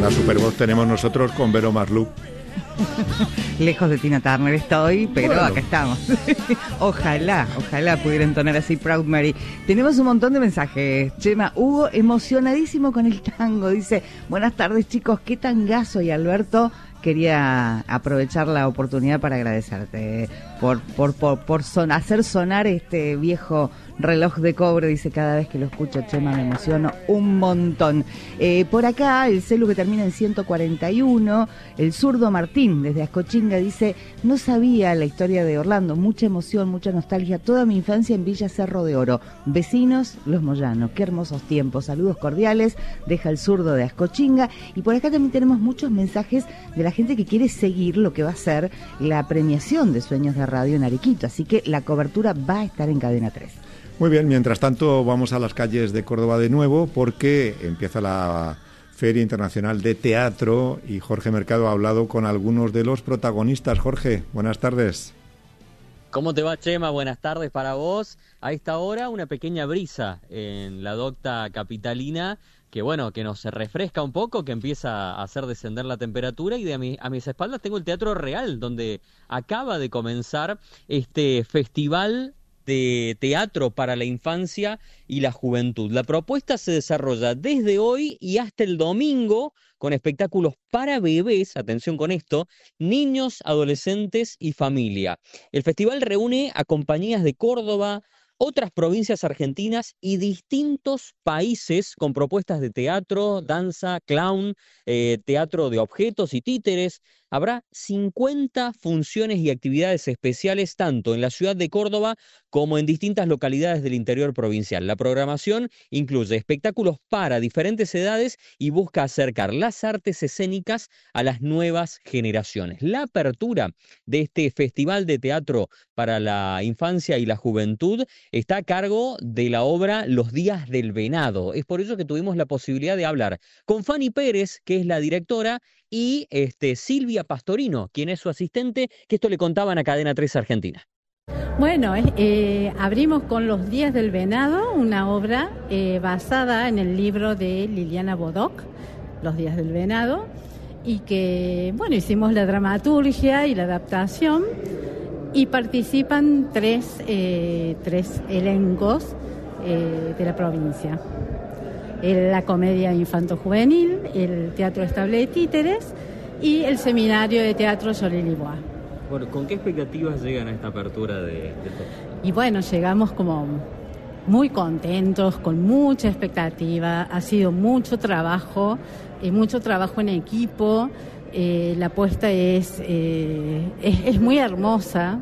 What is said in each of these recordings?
la supervoz tenemos nosotros con Vero Marlú. Lejos de Tina Turner estoy, pero bueno, acá estamos. Ojalá pudiera entonar así Proud Mary. Tenemos un montón de mensajes. Chema, Hugo, emocionadísimo con el tango. Dice, buenas tardes chicos, qué tangazo. Y Alberto, quería aprovechar la oportunidad para agradecerte por hacer sonar este viejo reloj de cobre. Dice, cada vez que lo escucho, Chema, me emociono un montón. Por acá, el celu que termina en 141, el zurdo Martín, desde Ascochinga, dice, no sabía la historia de Orlando, mucha emoción, mucha nostalgia, toda mi infancia en Villa Cerro de Oro. Vecinos, Los Moyano, qué hermosos tiempos, saludos cordiales, deja el zurdo de Ascochinga. Y por acá también tenemos muchos mensajes de la gente que quiere seguir lo que va a ser la premiación de Sueños de Radio en Arequito, así que la cobertura va a estar en Cadena 3. Muy bien, mientras tanto vamos a las calles de Córdoba de nuevo porque empieza la Feria Internacional de Teatro y Jorge Mercado ha hablado con algunos de los protagonistas. Jorge, buenas tardes. ¿Cómo te va, Chema? Buenas tardes para vos. A esta hora una pequeña brisa en la docta capitalina que bueno, que nos refresca un poco, que empieza a hacer descender la temperatura y a mis espaldas tengo el Teatro Real, donde acaba de comenzar este festival de teatro para la infancia y la juventud. La propuesta se desarrolla desde hoy y hasta el domingo con espectáculos para bebés, atención con esto, niños, adolescentes y familia. El festival reúne a compañías de Córdoba, otras provincias argentinas y distintos países con propuestas de teatro, danza, clown, teatro de objetos y títeres. Habrá 50 funciones y actividades especiales tanto en la ciudad de Córdoba como en distintas localidades del interior provincial. La programación incluye espectáculos para diferentes edades y busca acercar las artes escénicas a las nuevas generaciones. La apertura de este Festival de Teatro para la Infancia y la Juventud está a cargo de la obra Los Días del Venado. Es por ello que tuvimos la posibilidad de hablar con Fanny Pérez, que es la directora, y Silvia Pastorino, quien es su asistente, que esto le contaban a Cadena 3 Argentina. Bueno, abrimos con Los Días del Venado, una obra basada en el libro de Liliana Bodoc, Los Días del Venado, y que, bueno, hicimos la dramaturgia y la adaptación, y participan tres elencos de la provincia. La comedia infanto-juvenil, el teatro estable de títeres y el seminario de teatro Solé-Libois. Bueno, ¿con qué expectativas llegan a esta apertura de esto? Y bueno, llegamos como muy contentos, con mucha expectativa. Ha sido mucho trabajo en equipo. La apuesta es muy hermosa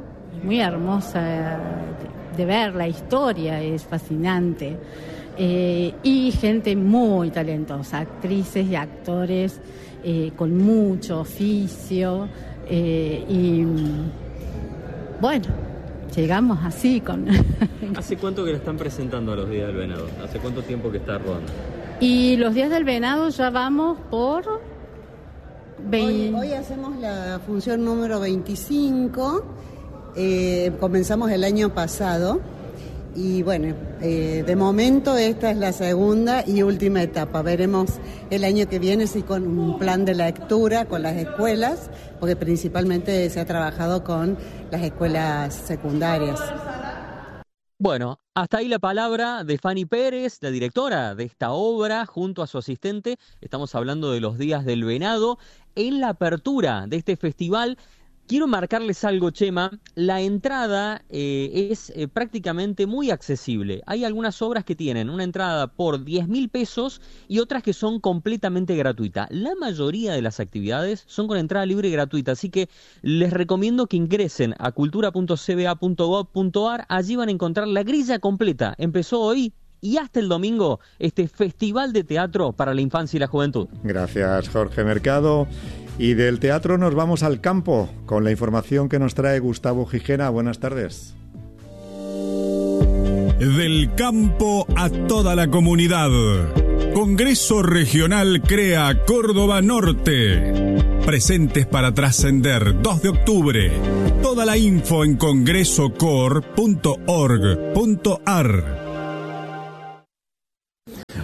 de ver. La historia es fascinante. Y gente muy talentosa, actrices y actores con mucho oficio y bueno, llegamos así con... ¿Hace cuánto que la están presentando a Los Días del Venado? ¿Hace cuánto tiempo que está rodando? Y Los Días del Venado ya vamos por... Hoy hacemos la función número 25, comenzamos el año pasado. Y bueno, de momento esta es la segunda y última etapa. Veremos el año que viene si con un plan de lectura con las escuelas, porque principalmente se ha trabajado con las escuelas secundarias. Bueno, hasta ahí la palabra de Fanny Pérez, la directora de esta obra, junto a su asistente. Estamos hablando de Los Días del Venado. En la apertura de este festival, quiero marcarles algo, Chema. La entrada es prácticamente muy accesible. Hay algunas obras que tienen una entrada por 10.000 pesos y otras que son completamente gratuitas. La mayoría de las actividades son con entrada libre y gratuita, así que les recomiendo que ingresen a cultura.cba.gov.ar. Allí van a encontrar la grilla completa. Empezó hoy y hasta el domingo este Festival de Teatro para la Infancia y la Juventud. Gracias, Jorge Mercado. Y del teatro nos vamos al campo con la información que nos trae Gustavo Gijena. Buenas tardes. Del campo a toda la comunidad. Congreso Regional Crea Córdoba Norte. Presentes para trascender, 2 de octubre. Toda la info en congresocor.org.ar.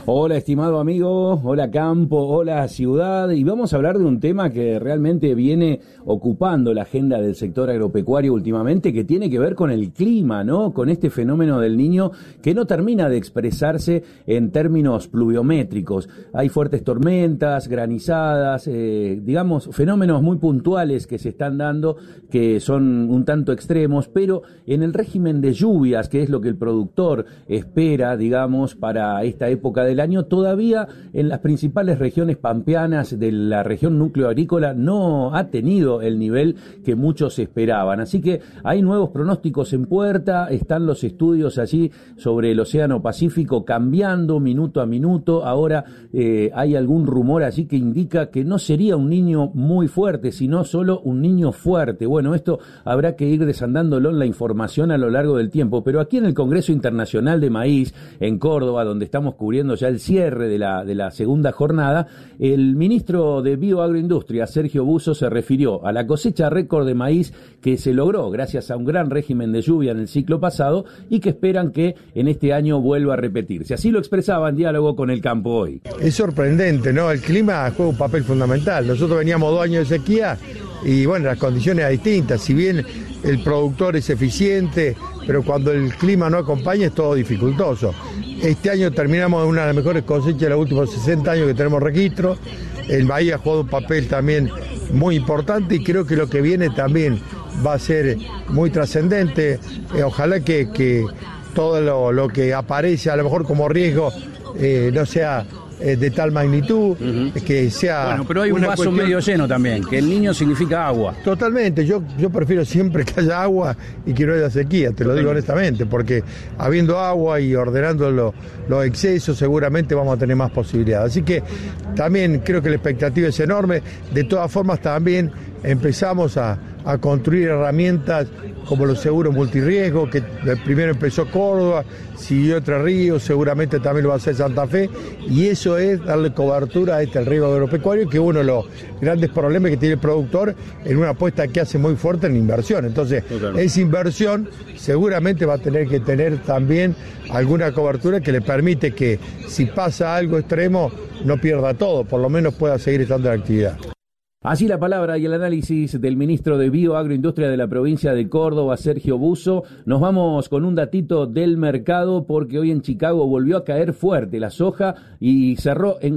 Hola, estimado amigo, hola campo, hola ciudad, y vamos a hablar de un tema que realmente viene ocupando la agenda del sector agropecuario últimamente, que tiene que ver con el clima, ¿no? Con este fenómeno del Niño que no termina de expresarse en términos pluviométricos. Hay fuertes tormentas, granizadas, digamos, fenómenos muy puntuales que se están dando, que son un tanto extremos, pero en el régimen de lluvias, que es lo que el productor espera, digamos, para esta época del año, todavía en las principales regiones pampeanas de la región núcleo agrícola no ha tenido el nivel que muchos esperaban. Así que hay nuevos pronósticos en puerta, están los estudios allí sobre el Océano Pacífico cambiando minuto a minuto. Ahora hay algún rumor allí que indica que no sería un Niño muy fuerte, sino solo un Niño fuerte. Bueno, esto habrá que ir desandándolo en la información a lo largo del tiempo, pero aquí en el Congreso Internacional de Maíz, en Córdoba, donde estamos cubriendo ya el cierre de la segunda jornada, el ministro de Bioagroindustria, Sergio Busso, se refirió a la cosecha récord de maíz que se logró gracias a un gran régimen de lluvia en el ciclo pasado y que esperan que en este año vuelva a repetirse. Así lo expresaba en diálogo con El Campo hoy. Es sorprendente, ¿no? El clima juega un papel fundamental. Nosotros veníamos 2 años de sequía y bueno, las condiciones eran distintas. Si bien el productor es eficiente, pero cuando el clima no acompaña es todo dificultoso. Este año terminamos una de las mejores cosechas de los últimos 60 años que tenemos registro. El maíz ha jugado un papel también muy importante y creo que lo que viene también va a ser muy trascendente. Ojalá que todo lo que aparece a lo mejor como riesgo no sea de tal magnitud, que sea... Bueno, pero hay un vaso medio lleno también, que el Niño significa agua. Totalmente, yo prefiero siempre que haya agua y que no haya sequía, te lo digo honestamente, porque habiendo agua y ordenando los excesos seguramente vamos a tener más posibilidades. Así que también creo que la expectativa es enorme. De todas formas también empezamos a construir herramientas como los seguros multirriesgo, que primero empezó Córdoba, siguió Entre Ríos, seguramente también lo va a hacer Santa Fe, y eso es darle cobertura a el riesgo agropecuario, que es uno de los grandes problemas que tiene el productor en una apuesta que hace muy fuerte en inversión. Entonces, esa inversión seguramente va a tener que tener también alguna cobertura que le permite que si pasa algo extremo no pierda todo, por lo menos pueda seguir estando en actividad. Así la palabra y el análisis del ministro de Bioagroindustria de la provincia de Córdoba, Sergio Busso. Nos vamos con un datito del mercado porque hoy en Chicago volvió a caer fuerte la soja y cerró en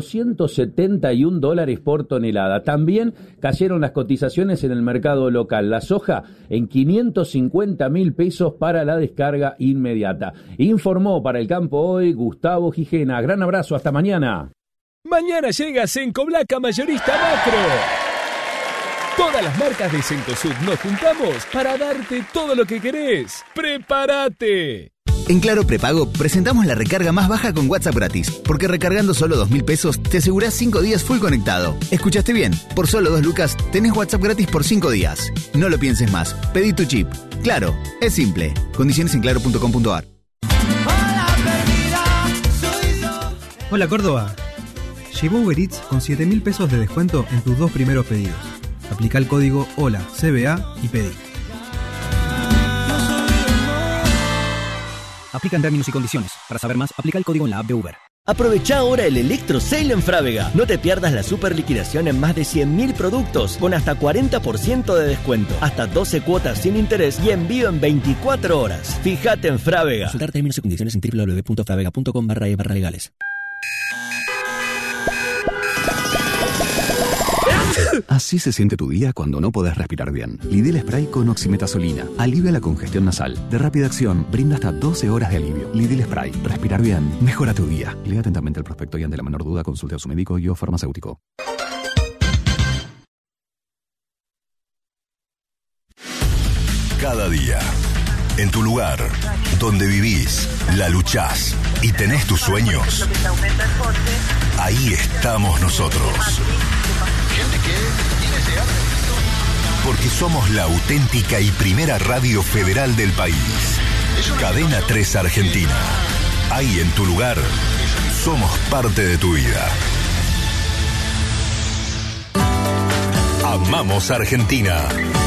$471 por tonelada. También cayeron las cotizaciones en el mercado local. La soja en 550.000 pesos para la descarga inmediata. Informó para El Campo hoy Gustavo Gijena. Gran abrazo, hasta mañana. Mañana llega Sencoblaca Mayorista Macro. Todas las marcas de Cencosud nos juntamos para darte todo lo que querés. ¡Prepárate! En Claro Prepago presentamos la recarga más baja con WhatsApp gratis, porque recargando solo 2.000 pesos te asegurás 5 días full conectado. ¿Escuchaste bien? Por solo 2 lucas tenés WhatsApp gratis por 5 días. No lo pienses más. Pedí tu chip. Claro, es simple. Condiciones en claro.com.ar. Hola Córdoba. Llevo Uber Eats con 7.000 pesos de descuento en tus 2 primeros pedidos. Aplica el código HOLA CBA y pedí. Aplican términos y condiciones. Para saber más, aplica el código en la app de Uber. Aprovecha ahora el Electro Sale en Frávega. No te pierdas la super liquidación en más de 100.000 productos con hasta 40% de descuento, hasta 12 cuotas sin interés y envío en 24 horas. Fíjate en Frávega. Consultar términos y condiciones en www.fravega.com/legales. Así se siente tu día cuando no podés respirar bien. Lidl Spray con oximetazolina. Alivia la congestión nasal. De rápida acción, brinda hasta 12 horas de alivio. Lidl Spray. Respirar bien. Mejora tu día. Lea atentamente el prospecto y ante la menor duda consulte a su médico y o farmacéutico. Cada día, en tu lugar, donde vivís, la luchás y tenés tus sueños, ahí estamos nosotros. Porque somos la auténtica y primera radio federal del país. Cadena 3 Argentina. Ahí en tu lugar, somos parte de tu vida. Amamos Argentina.